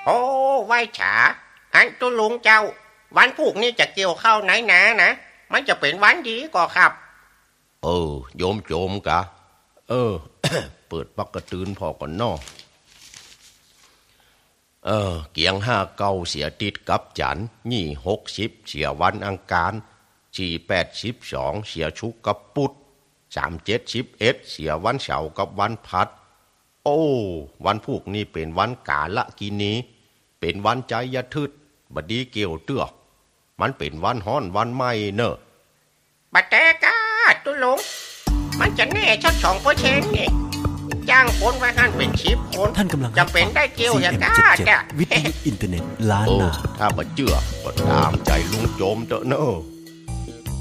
โอ้ไว้ฉาอันตุลุงเจ้าวันพรุ่งนี้จะเกี่ยวข้าวไหนนะมันจะเป็นวันดีก็ครับโยมโจมกะเปิดปักกระตือนพอก่อนนอเกียง59เสียติดกับจันนี่60เสียวันอังคาร42เสียชุกกับปุด3711เสียวันเสาร์กับวันพัดวันพวกนี้เป็นวันกาละกินีเป็นวันใจยทึดบดีเกี่ยวเตื้อมันเป็นวันฮ้อนวันใหม่เนอะบัดแตกาตุลุงมันจะแน่ชัด2%นี่จ้างคนไว้หันเป็น10คนท่านกำลังจะเป็นได้เกี่ยวอย่างกาจ้ะวิทยุอินเทอร์เน็ตล้านนาถ้าบ่เชื่อก็ตามใจลุงโจมเถอะเนอะ